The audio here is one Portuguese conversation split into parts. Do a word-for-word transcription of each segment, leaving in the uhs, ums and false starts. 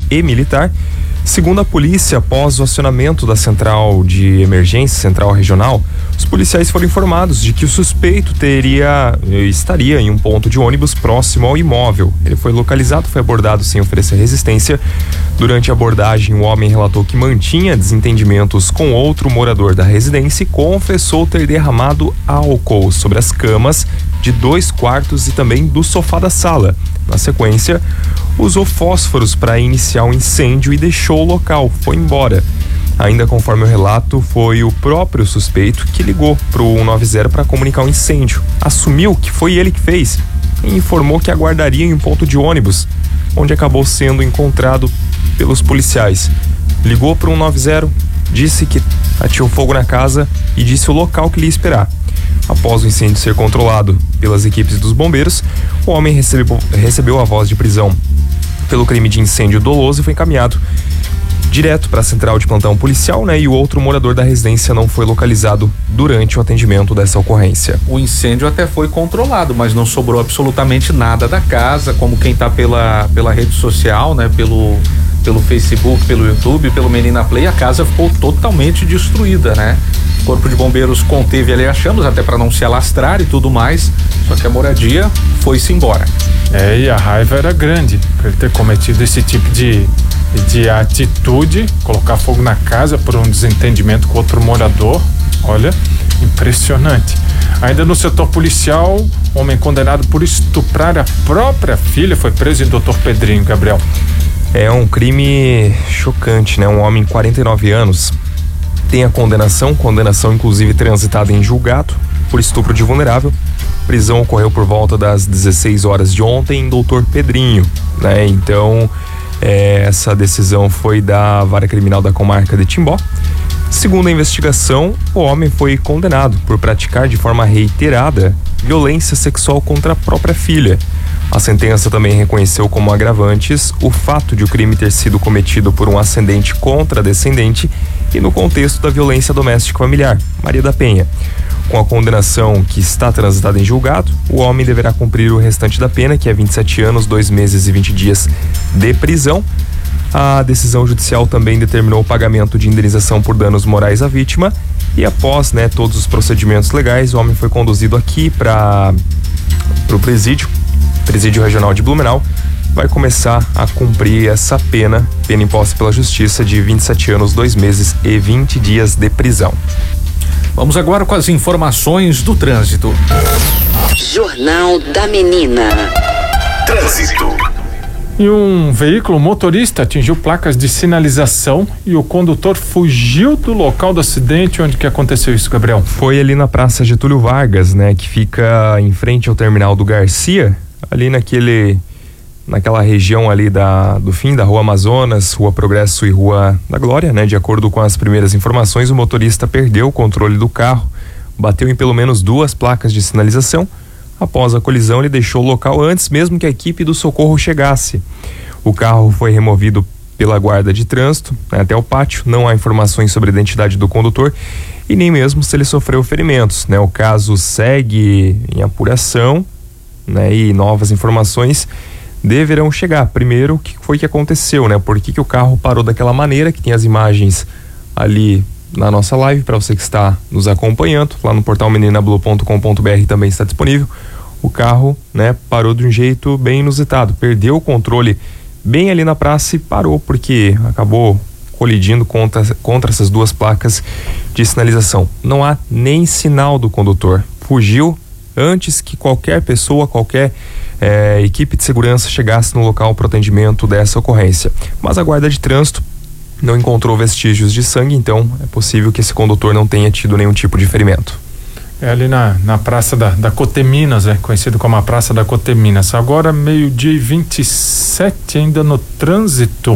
e militar. Segundo a polícia, após o acionamento da central de emergência, central regional, os policiais foram informados de que o suspeito teria, estaria em um ponto de ônibus próximo ao imóvel. Ele foi localizado, foi abordado sem oferecer resistência. Durante a abordagem, o homem relatou que mantinha desentendimentos com outro morador da residência e confessou ter derramado álcool sobre as camas de dois quartos e também do sofá da sala. Na sequência, usou fósforos para iniciar o incêndio e deixou o local, foi embora. Ainda conforme o relato, foi o próprio suspeito que ligou para o cento e noventa para comunicar o incêndio. Assumiu que foi ele que fez e informou que aguardaria em um ponto de ônibus, onde acabou sendo encontrado pelos policiais. Ligou para o cento e noventa, disse que ateou fogo na casa e disse o local que lhe ia esperar. Após o incêndio ser controlado pelas equipes dos bombeiros, o homem recebeu, recebeu a voz de prisão pelo crime de incêndio doloso e foi encaminhado direto para a central de plantão policial, né? E o outro morador da residência não foi localizado durante o atendimento dessa ocorrência. O incêndio até foi controlado, mas não sobrou absolutamente nada da casa, como quem está pela, pela rede social, né? Pelo, pelo Facebook, pelo YouTube, pelo Menina Play, a casa ficou totalmente destruída, né? O Corpo de Bombeiros conteve ali as chamas, até para não se alastrar e tudo mais, só que a moradia foi-se embora. É, e a raiva era grande por ele ter cometido esse tipo de, de atitude, colocar fogo na casa por um desentendimento com outro morador. Olha, impressionante. Ainda no setor policial, homem condenado por estuprar a própria filha foi preso em doutor Pedrinho, Gabriel. É um crime chocante, né? Um homem de quarenta e nove anos tem a condenação, condenação inclusive transitada em julgado por estupro de vulnerável. A prisão ocorreu por volta das dezesseis horas de ontem em doutor Pedrinho, né? Então, é, essa decisão foi da Vara Criminal da Comarca de Timbó. Segundo a investigação, o homem foi condenado por praticar de forma reiterada violência sexual contra a própria filha. A sentença também reconheceu como agravantes o fato de o crime ter sido cometido por um ascendente contra descendente e no contexto da violência doméstica familiar, Maria da Penha. Com a condenação que está transitada em julgado, o homem deverá cumprir o restante da pena, que é vinte e sete anos, dois meses e vinte dias de prisão. A decisão judicial também determinou o pagamento de indenização por danos morais à vítima e após, né, todos os procedimentos legais, o homem foi conduzido aqui para o presídio, presídio regional de Blumenau. Vai começar a cumprir essa pena, pena imposta pela justiça de vinte e sete anos, dois meses e vinte dias de prisão. Vamos agora com as informações do trânsito. Jornal da Menina. Trânsito. E um veículo motorista atingiu placas de sinalização e o condutor fugiu do local do acidente. Onde que aconteceu isso, Gabriel? Foi ali na Praça Getúlio Vargas, né, que fica em frente ao terminal do Garcia, ali naquele naquela região ali da, do fim da Rua Amazonas, Rua Progresso e Rua da Glória, né? De acordo com as primeiras informações, o motorista perdeu o controle do carro, bateu em pelo menos duas placas de sinalização. Após a colisão, ele deixou o local antes mesmo que a equipe do socorro chegasse. O carro foi removido pela guarda de trânsito, né, até o pátio. Não há informações sobre a identidade do condutor e nem mesmo se ele sofreu ferimentos, né? O caso segue em apuração, né? E novas informações deverão chegar. Primeiro, o que foi que aconteceu, né? Por que que o carro parou daquela maneira, que tem as imagens ali na nossa live para você que está nos acompanhando, lá no portal meninablu ponto com ponto br também está disponível. O carro, né, parou de um jeito bem inusitado, perdeu o controle bem ali na praça e parou porque acabou colidindo contra, contra essas duas placas de sinalização. Não há nem sinal do condutor, fugiu antes que qualquer pessoa, qualquer é, equipe de segurança chegasse no local para o atendimento dessa ocorrência. Mas a guarda de trânsito não encontrou vestígios de sangue, então é possível que esse condutor não tenha tido nenhum tipo de ferimento. É ali na, na Praça da, da Coteminas, é conhecido como a Praça da Coteminas. Agora, meio-dia e vinte e sete, ainda no trânsito,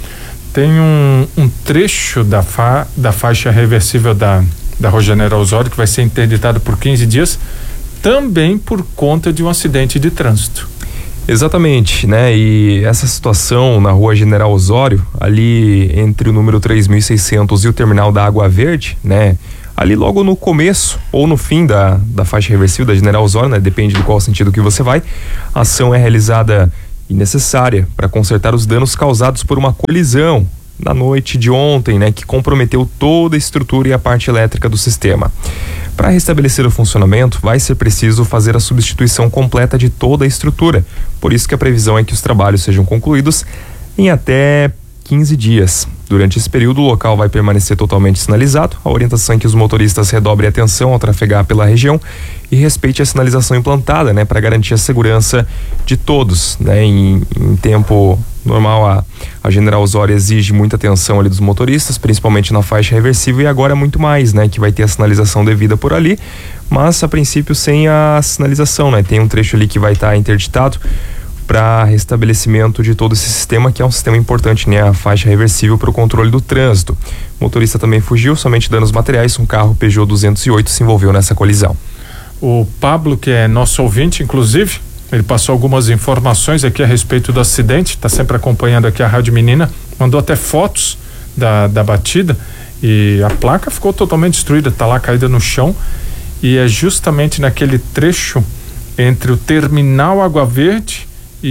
tem um, um trecho da, fa, da faixa reversível da, da Rua General Osório que vai ser interditado por quinze dias, também por conta de um acidente de trânsito. Exatamente, né? E essa situação na Rua General Osório, ali entre o número três mil e seiscentos e o terminal da Água Verde, né? Ali logo no começo ou no fim da, da faixa reversível da General Osório, né? Depende de qual sentido que você vai. A ação é realizada e necessária para consertar os danos causados por uma colisão na noite de ontem, né, que comprometeu toda a estrutura e a parte elétrica do sistema. Para restabelecer o funcionamento, vai ser preciso fazer a substituição completa de toda a estrutura. Por isso que a previsão é que os trabalhos sejam concluídos em até quinze dias. Durante esse período, o local vai permanecer totalmente sinalizado. A orientação é que os motoristas redobrem atenção ao trafegar pela região e respeite a sinalização implantada, né, para garantir a segurança de todos, né? Em, em tempo normal, a, a General Osório exige muita atenção ali dos motoristas, principalmente na faixa reversível, e agora muito mais, né, que vai ter a sinalização devida por ali, mas a princípio sem a sinalização, né? Tem um trecho ali que vai estar tá interditado para restabelecimento de todo esse sistema, que é um sistema importante, né? A faixa reversível para o controle do trânsito. O motorista também fugiu, somente danos materiais. Um carro Peugeot duzentos e oito se envolveu nessa colisão. O Pablo, que é nosso ouvinte, inclusive, ele passou algumas informações aqui a respeito do acidente, está sempre acompanhando aqui a Rádio Menina, mandou até fotos da, da batida, e a placa ficou totalmente destruída, está lá caída no chão, e é justamente naquele trecho entre o terminal Água Verde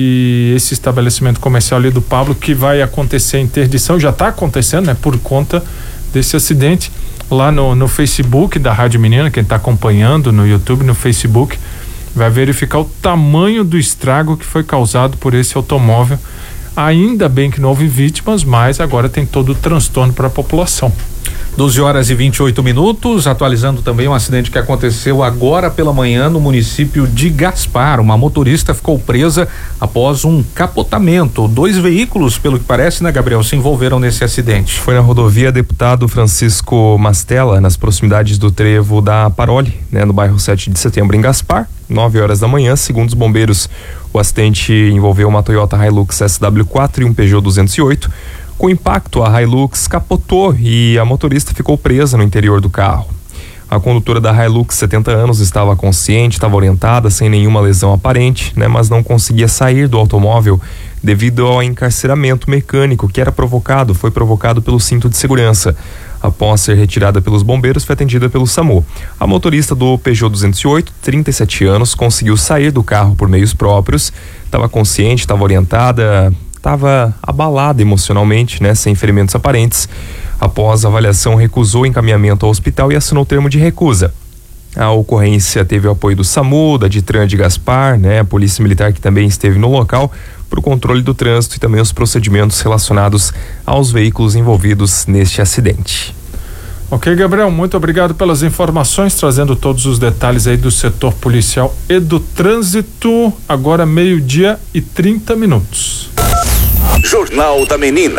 e esse estabelecimento comercial ali do Pablo que vai acontecer a interdição, já está acontecendo, né, por conta desse acidente. Lá no, no Facebook da Rádio Menina, quem está acompanhando no YouTube, no Facebook, vai verificar o tamanho do estrago que foi causado por esse automóvel. Ainda bem que não houve vítimas, mas agora tem todo o transtorno para a população. doze horas e vinte e oito minutos, atualizando também um acidente que aconteceu agora pela manhã no município de Gaspar. Uma motorista ficou presa após um capotamento. Dois veículos, pelo que parece, né, Gabriel, se envolveram nesse acidente. Foi na rodovia Deputado Francisco Mastella, nas proximidades do trevo da Paroli, né, no bairro sete de setembro, em Gaspar, nove horas da manhã. Segundo os bombeiros, o acidente envolveu uma Toyota Hilux S W quatro e um Peugeot duzentos e oito. Com o impacto, a Hilux capotou e a motorista ficou presa no interior do carro. A condutora da Hilux, setenta anos, estava consciente, estava orientada, sem nenhuma lesão aparente, né, mas não conseguia sair do automóvel devido ao encarceramento mecânico que era provocado, foi provocado pelo cinto de segurança. Após ser retirada pelos bombeiros, foi atendida pelo SAMU. A motorista do Peugeot duzentos e oito, trinta e sete anos, conseguiu sair do carro por meios próprios, estava consciente, estava orientada, estava abalada emocionalmente, né, sem ferimentos aparentes. Após a avaliação, recusou o encaminhamento ao hospital e assinou o termo de recusa. A ocorrência teve o apoio do SAMU, da Ditran de Gaspar, né, a Polícia Militar, que também esteve no local para o controle do trânsito e também os procedimentos relacionados aos veículos envolvidos neste acidente. Ok, Gabriel, muito obrigado pelas informações, trazendo todos os detalhes aí do setor policial e do trânsito. Agora meio-dia e trinta minutos. Jornal da Menina.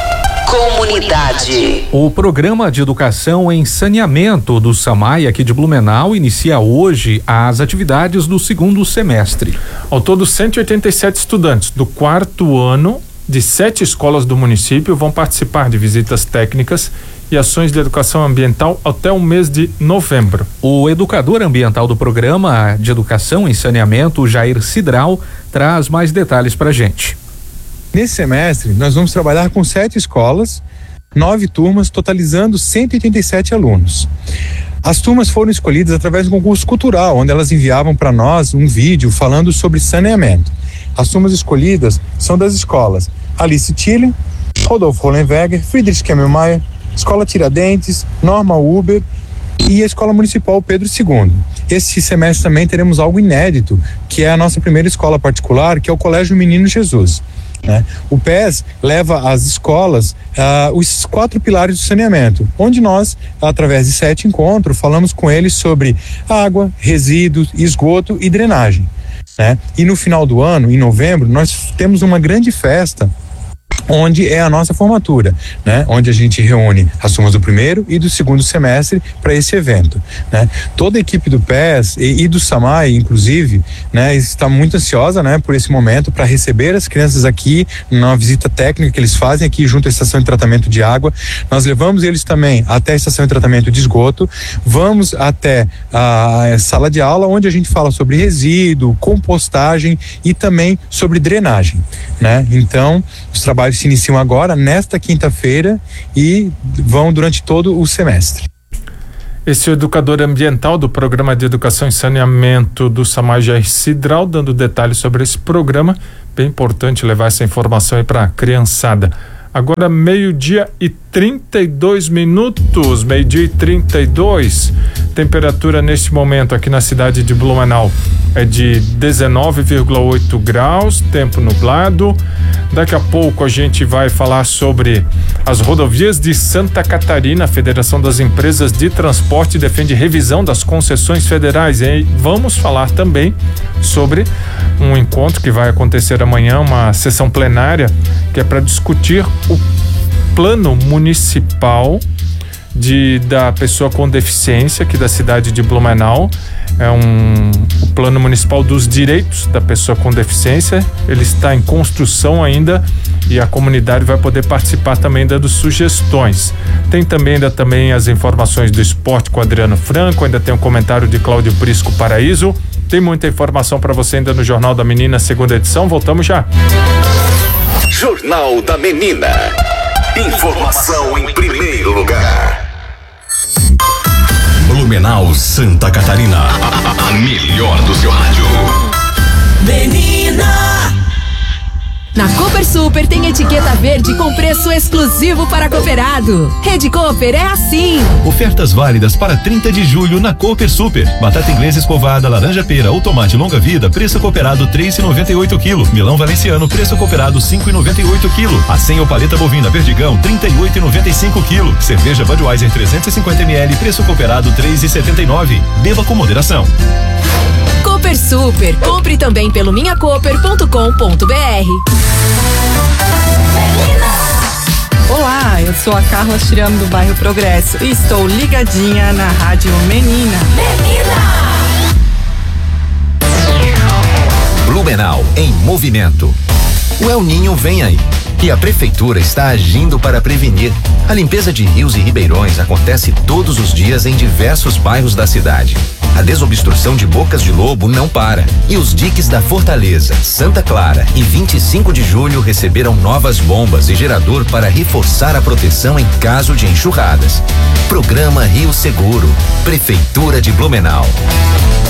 Comunidade. O programa de educação em saneamento do SAMAI aqui de Blumenau inicia hoje as atividades do segundo semestre. Ao todo, cento e oitenta e sete estudantes do quarto ano de sete escolas do município vão participar de visitas técnicas e ações de educação ambiental até o mês de novembro. O educador ambiental do programa de educação em saneamento, Jair Cidral, traz mais detalhes pra gente. Nesse semestre, nós vamos trabalhar com sete escolas, nove turmas, totalizando cento e oitenta e sete alunos. As turmas foram escolhidas através de um concurso cultural, onde elas enviavam para nós um vídeo falando sobre saneamento. As turmas escolhidas são das escolas Alice Tilly, Rodolfo Hollenweger, Friedrich Kemmelmeier, Escola Tiradentes, Norma Uber e a Escola Municipal Pedro segundo. Esse semestre também teremos algo inédito, que é a nossa primeira escola particular, que é o Colégio Menino Jesus. Né? O P E S leva às escolas uh, os quatro pilares do saneamento, onde nós, através de sete encontros, falamos com eles sobre água, resíduos, esgoto e drenagem. Né? E no final do ano, em novembro, nós temos uma grande festa, onde é a nossa formatura, né? Onde a gente reúne as turmas do primeiro e do segundo semestre para esse evento, né? Toda a equipe do P E S e, e do SAMAI, inclusive, né? Está muito ansiosa, né? Por esse momento, para receber as crianças aqui na visita técnica que eles fazem aqui junto à estação de tratamento de água. Nós levamos eles também até a estação de tratamento de esgoto, vamos até a sala de aula, onde a gente fala sobre resíduo, compostagem e também sobre drenagem, né? Então, os trabalhos se iniciam agora, nesta quinta-feira, e vão durante todo o semestre. Esse é o educador ambiental do Programa de Educação e Saneamento do SAMAI Jair Cidral, dando detalhes sobre esse programa. Bem importante levar essa informação aí para a criançada. Agora meio-dia e trinta e dois minutos, meio-dia e trinta e dois. Temperatura neste momento aqui na cidade de Blumenau é de dezenove vírgula oito graus, tempo nublado. Daqui a pouco a gente vai falar sobre as rodovias de Santa Catarina. A Federação das Empresas de Transporte defende revisão das concessões federais. E vamos falar também sobre um encontro que vai acontecer amanhã, uma sessão plenária, que é para discutir o plano municipal de, da pessoa com deficiência aqui da cidade de Blumenau. É um o plano municipal dos direitos da pessoa com deficiência. Ele está em construção ainda e a comunidade vai poder participar também dando sugestões. Tem também ainda também as informações do esporte com Adriano Franco, ainda tem um comentário de Cláudio Prisco Paraíso. Tem muita informação para você ainda no Jornal da Menina, segunda edição. Voltamos já. Jornal da Menina. Informação em primeiro lugar. Blumenau, Santa Catarina. A, a melhor do seu rádio. Menina! Na Cooper Super tem etiqueta verde com preço exclusivo para cooperado. Rede Cooper é assim. Ofertas válidas para trinta de julho na Cooper Super. Batata inglesa escovada, laranja pera ou tomate longa vida, preço cooperado três reais e noventa e oito quilo. Milão valenciano, preço cooperado cinco reais e noventa e oito quilo. Acém ou paleta bovina Perdigão, trinta e oito reais e noventa e cinco quilo. Cerveja Budweiser trezentos e cinquenta mililitros, preço cooperado três reais e setenta e nove. Beba com moderação. Cooper Super. Compre também pelo minha cooper ponto com ponto br. Olá, eu sou a Carla Chirame do bairro Progresso e estou ligadinha na Rádio Menina. Menina! Blumenau em movimento. O El Ninho vem aí e a prefeitura está agindo para prevenir. A limpeza de rios e ribeirões acontece todos os dias em diversos bairros da cidade. A desobstrução de bocas de lobo não para e os diques da Fortaleza, Santa Clara e vinte e cinco de julho receberam novas bombas e gerador para reforçar a proteção em caso de enxurradas. Programa Rio Seguro, Prefeitura de Blumenau.